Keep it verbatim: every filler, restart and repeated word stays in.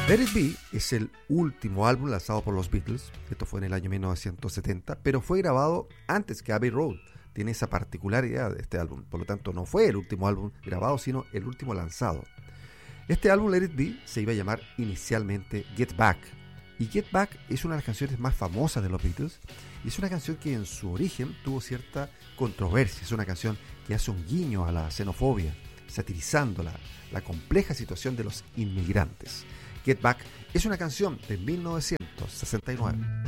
Let It Be es el último álbum lanzado por los Beatles. Esto fue en el año mil novecientos setenta, pero fue grabado antes que Abbey Road. Tiene esa particularidad de este álbum. Por lo tanto, no fue el último álbum grabado, sino el último lanzado. Este álbum, Let It Be, se iba a llamar inicialmente Get Back. Y Get Back es una de las canciones más famosas de los Beatles. Y es una canción que en su origen tuvo cierta controversia. Es una canción que hace un guiño a la xenofobia, satirizando la, la compleja situación de los inmigrantes. Get Back es una canción de mil novecientos sesenta y nueve.